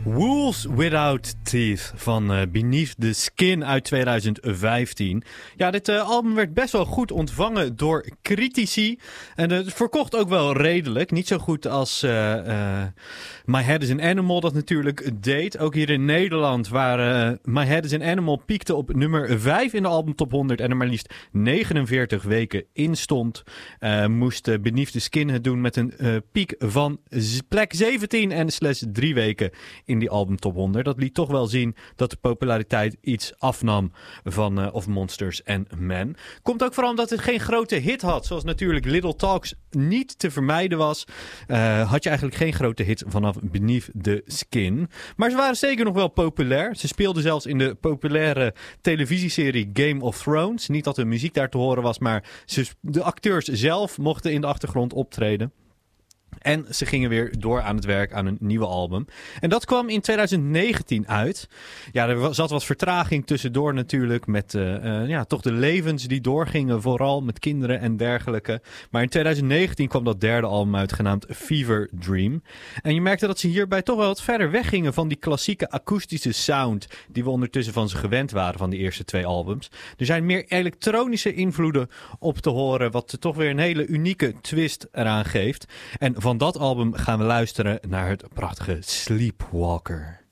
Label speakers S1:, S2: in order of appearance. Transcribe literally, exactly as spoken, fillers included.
S1: Wolves Without Teeth van uh, Beneath the Skin uit tweeduizend vijftien. Ja, dit uh, album werd best wel goed ontvangen door critici. En het uh, verkocht ook wel redelijk. Niet zo goed als uh, uh, My Head is an Animal dat natuurlijk deed. Ook hier in Nederland, waar uh, My Head is an Animal piekte op nummer vijf in de albumtop honderd en er maar liefst negenenveertig weken in stond. Uh, moest uh, Beneath the Skin het doen met een uh, piek van z- plek zeventien en slechts drie weken in die albumtop honderd. Dat liet toch wel zien dat de populariteit iets afnam van uh, Of Monsters and Men. Komt ook vooral omdat het geen grote hit had. Zoals natuurlijk Little Talks niet te vermijden was. Uh, had je eigenlijk geen grote hit vanaf Beneath the Skin. Maar ze waren zeker nog wel populair. Ze speelden zelfs in de populaire televisieserie Game of Thrones. Niet dat de muziek daar te horen was, maar ze, de acteurs zelf mochten in de achtergrond optreden. En ze gingen weer door aan het werk aan een nieuwe album. En dat kwam in tweeduizend negentien uit. Ja, er zat wat vertraging tussendoor natuurlijk met uh, uh, ja, toch de levens die doorgingen. Vooral met kinderen en dergelijke. Maar in tweeduizend negentien kwam dat derde album uit, genaamd Fever Dream. En je merkte dat ze hierbij toch wel wat verder weggingen van die klassieke akoestische sound die we ondertussen van ze gewend waren van die eerste twee albums. Er zijn meer elektronische invloeden op te horen, wat toch weer een hele unieke twist eraan geeft. En van dat album gaan we luisteren naar het prachtige Sleepwalker.